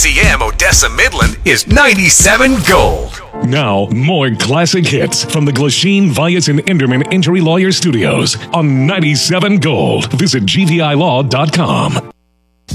WTM Odessa Midland is 97 Gold. Now, more classic hits from the Glasheen, Vyas, and Enderman Injury Lawyer Studios on 97 Gold. Visit gvilaw.com.